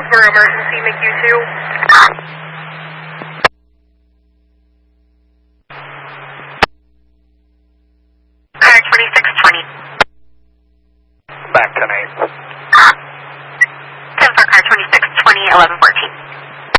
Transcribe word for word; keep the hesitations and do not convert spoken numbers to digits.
for emergency M C U two. Car twenty-six twenty. Back ten eight. ten for car twenty-six twenty, eleven fourteen.